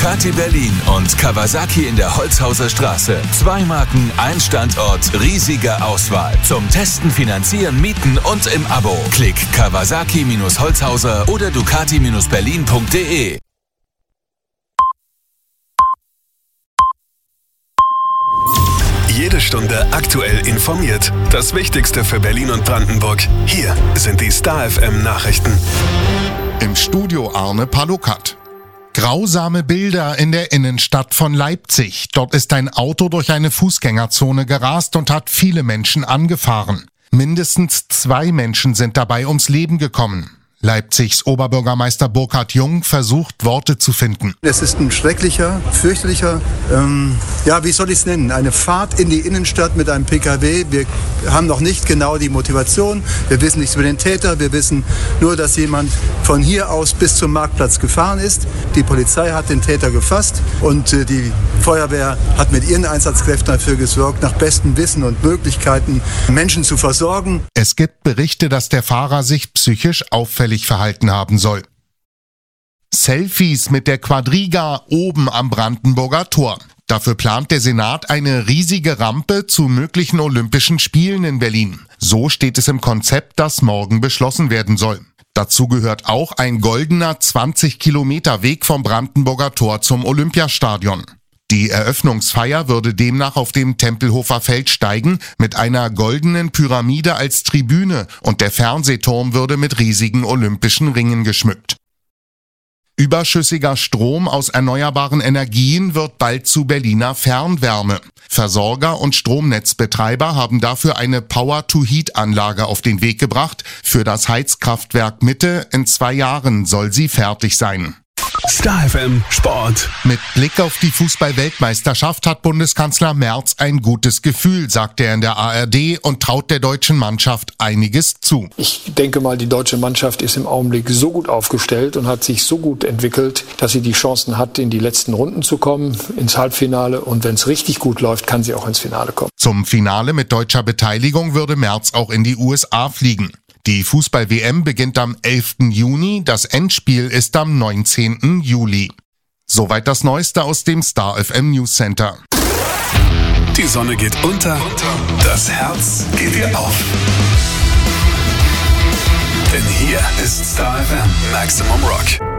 Ducati Berlin und Kawasaki in der Holzhauser Straße. 2 Marken, ein Standort, riesige Auswahl. Zum Testen, Finanzieren, Mieten und im Abo. Klick Kawasaki-Holzhauser oder Ducati-Berlin.de. Jede Stunde aktuell informiert. Das Wichtigste für Berlin und Brandenburg. Hier sind die Star FM Nachrichten. Im Studio Arne Palukat. Grausame Bilder in der Innenstadt von Leipzig. Dort ist ein Auto durch eine Fußgängerzone gerast und hat viele Menschen angefahren. Mindestens 2 Menschen sind dabei ums Leben gekommen. Leipzigs Oberbürgermeister Burkhard Jung versucht, Worte zu finden. Es ist ein schrecklicher, fürchterlicher, wie soll ich es nennen? Eine Fahrt in die Innenstadt mit einem PKW. Wir haben noch nicht genau die Motivation. Wir wissen nichts über den Täter. Wir wissen nur, dass jemand von hier aus bis zum Marktplatz gefahren ist. Die Polizei hat den Täter gefasst und die Feuerwehr hat mit ihren Einsatzkräften dafür gesorgt, nach bestem Wissen und Möglichkeiten Menschen zu versorgen. Es gibt Berichte, dass der Fahrer sich psychisch auffällig verhalten haben soll. Selfies mit der Quadriga oben am Brandenburger Tor. Dafür plant der Senat eine riesige Rampe zu möglichen Olympischen Spielen in Berlin. So steht es im Konzept, das morgen beschlossen werden soll. Dazu gehört auch ein goldener 20-Kilometer-Weg vom Brandenburger Tor zum Olympiastadion. Die Eröffnungsfeier würde demnach auf dem Tempelhofer Feld steigen, mit einer goldenen Pyramide als Tribüne, und der Fernsehturm würde mit riesigen olympischen Ringen geschmückt. Überschüssiger Strom aus erneuerbaren Energien wird bald zu Berliner Fernwärme. Versorger und Stromnetzbetreiber haben dafür eine Power-to-Heat-Anlage auf den Weg gebracht. Für das Heizkraftwerk Mitte in 2 Jahren soll sie fertig sein. Star FM Sport. Mit Blick auf die Fußball-Weltmeisterschaft hat Bundeskanzler Merz ein gutes Gefühl, sagt er in der ARD, und traut der deutschen Mannschaft einiges zu. Ich denke mal, die deutsche Mannschaft ist im Augenblick so gut aufgestellt und hat sich so gut entwickelt, dass sie die Chancen hat, in die letzten Runden zu kommen, ins Halbfinale, und wenn es richtig gut läuft, kann sie auch ins Finale kommen. Zum Finale mit deutscher Beteiligung würde Merz auch in die USA fliegen. Die Fußball-WM beginnt am 11. Juni, das Endspiel ist am 19. Juli. Soweit das Neueste aus dem Star FM News Center. Die Sonne geht unter, das Herz geht ihr auf. Denn hier ist Star FM Maximum Rock.